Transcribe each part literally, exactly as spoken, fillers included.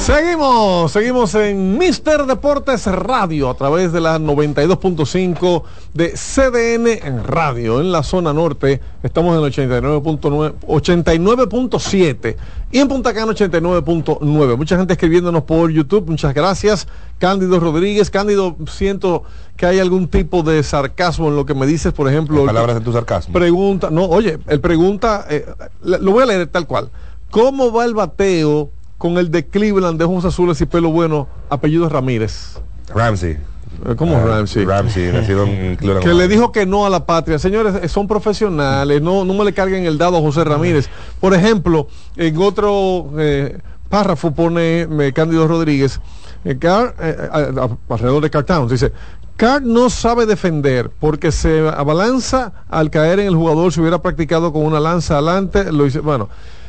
Seguimos, seguimos en Mister Deportes Radio a través de la noventa y dos punto cinco de C D N en radio en la zona norte. Estamos en ochenta y nueve punto nueve, ochenta y nueve punto siete y en Punta Cana ochenta y nueve punto nueve. Mucha gente escribiéndonos por YouTube, muchas gracias. Cándido Rodríguez, Cándido, siento que hay algún tipo de sarcasmo en lo que me dices, por ejemplo. ¿Qué palabras de tu sarcasmo? Pregunta, no, oye, él pregunta, eh, lo voy a leer tal cual. ¿Cómo va el bateo con el de Cleveland de ojos azules y pelo bueno, apellido Ramírez? Ramsey. ¿Cómo uh, Ramsey? Ramsey, nacido en Cleveland. Que le dijo que no a la patria. Señores, son profesionales, no, no me le carguen el dado a José Ramírez. Por ejemplo, en otro eh, párrafo pone eh, Cándido Rodríguez, eh, Car, eh, eh, alrededor de Carl Towns, dice: Carl no sabe defender porque se abalanza al caer en el jugador. Si hubiera practicado con una lanza adelante, lo hice. Bueno,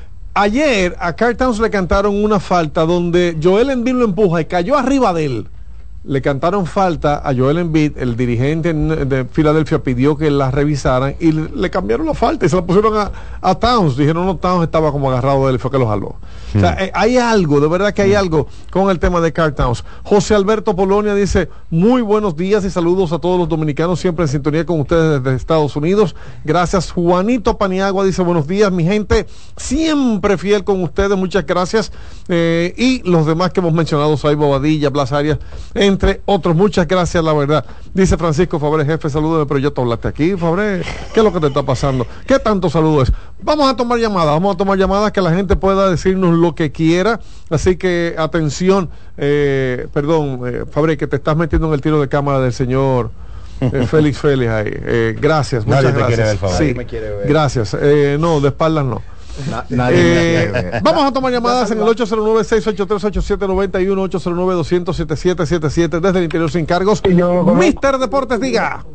ayer a Carl Towns le cantaron una falta donde Joel Embiid lo empuja y cayó arriba de él. Le cantaron falta a Joel Embiid, el dirigente de Filadelfia pidió que la revisaran y le cambiaron la falta y se la pusieron a, a Towns. Dijeron, no, Towns estaba como agarrado de él y fue que lo jaló. Mm. O sea, eh, hay algo, de verdad que hay mm. algo con el tema de Carl Towns. José Alberto Polonia dice, muy buenos días y saludos a todos los dominicanos, siempre en sintonía con ustedes desde Estados Unidos. Gracias. Juanito Paniagua dice, buenos días, mi gente, siempre fiel con ustedes, muchas gracias. Eh, y los demás que hemos mencionado, Sai Bobadilla, Blas Arias, entre otros, muchas gracias, la verdad. Dice Francisco Fabre, jefe, salúdame, pero ya te hablaste aquí, Fabre, ¿qué es lo que te está pasando? ¿Qué tanto saludo es? Vamos a tomar llamadas, vamos a tomar llamadas, que la gente pueda decirnos lo que quiera, así que atención, eh, perdón, eh, Fabre, que te estás metiendo en el tiro de cámara del señor eh, Félix Félix ahí, eh, gracias, muchas Nadie gracias. Te quiere ver, sí, me quiere ver. Gracias, eh, no, de espaldas no. Na, nadie eh, vamos a tomar llamadas en el ocho cero nueve, seis ocho tres, ocho siete nueve uno, ocho cero nueve, dos cero cero, siete siete siete siete desde el interior sin cargos. Mister Deportes, diga.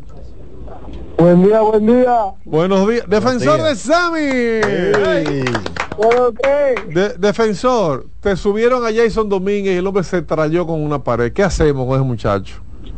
Buen día, buen día. Buenos días. Defensor de Sammy. Hey. Okay. De, defensor, te subieron a Jason Domínguez y el hombre se trayó con una pared. ¿Qué hacemos con ese muchacho?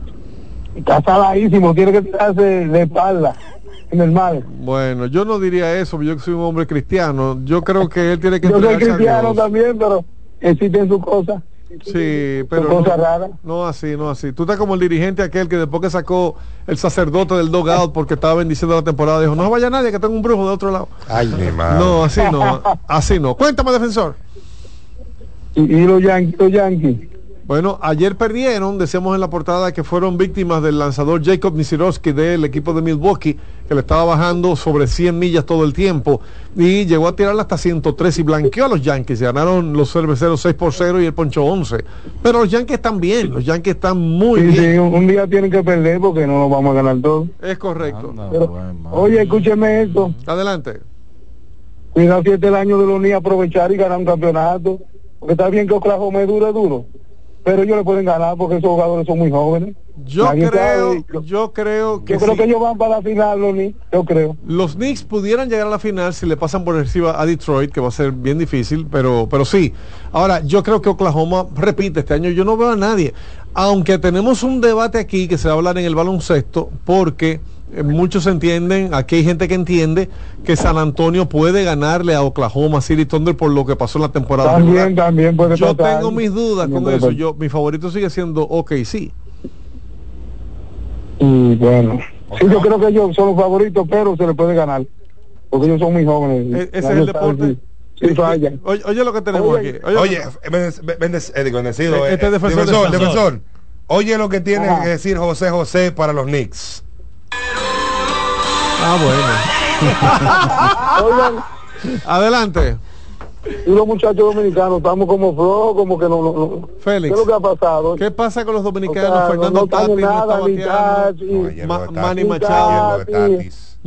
Está saladísimo, tiene que tirarse de espalda. En el mal. Bueno, yo no diría eso, yo soy un hombre cristiano. Yo creo que él tiene que yo soy cristiano también, pero existen sus cosas. Sí, pero no, cosas raras. No así, no así. Tú estás como el dirigente aquel que después que sacó el sacerdote del dugout porque estaba bendiciendo la temporada, dijo, no vaya nadie, que tengo un brujo de otro lado. Ay, mi madre. No, así no, así no. Cuéntame, defensor. Y, y los Yankees, los Yankees. Bueno, ayer perdieron, decíamos en la portada que fueron víctimas del lanzador Jacob Nisirowski del equipo de Milwaukee, que le estaba bajando sobre cien millas todo el tiempo y llegó a tirarla hasta ciento tres y blanqueó a los Yankees. Ganaron los cerveceros seis por cero y el poncho once. Pero los Yankees están bien, los Yankees están muy sí, bien. Sí, un día tienen que perder porque no nos vamos a ganar todo. Es correcto. Ah, no, Pero, bueno, oye, escúcheme esto. Adelante. Cuidado si este es el año de los niños aprovechar y ganar un campeonato. Porque está bien que Oklahoma es duro, es duro. Pero ellos le pueden ganar porque esos jugadores son muy jóvenes. Yo Nadie creo, sabe. yo creo que yo creo sí. que ellos van para la final, los Knicks, yo creo. Los Knicks pudieran llegar a la final si le pasan por encima a Detroit, que va a ser bien difícil, pero, pero sí. Ahora, yo creo que Oklahoma repite este año, yo no veo a nadie. Aunque tenemos un debate aquí que se va a hablar en el baloncesto, porque eh, muchos entienden, aquí hay gente que entiende que San Antonio puede ganarle a Oklahoma City Thunder por lo que pasó en la temporada. También, también puede Yo pasar. tengo mis dudas también con eso. Pasar. Yo, mi favorito sigue siendo O K C. Y bueno, sí, yo creo que ellos son los favoritos, pero se les puede ganar, porque ellos son muy jóvenes. E- ese es el deporte. Sí, sí, oye, oye lo que tenemos oye, aquí. Oye, oye bendes, eh, bendecido. Este eh, defensor, defensor, defensor. defensor. Oye lo que tiene Ajá. que decir José José para los Knicks. Ah, bueno. Oigan, adelante. Y los muchachos dominicanos estamos como flojos, como que no, no, no. Félix, ¿qué es lo que ha pasado? ¿Qué pasa con los dominicanos? O sea, Fernando no, no Tatis no nada, está ni bateando. Tatis, Oye, Ma- lo de Manny Tatis, Machado. oye, lo de Tatis.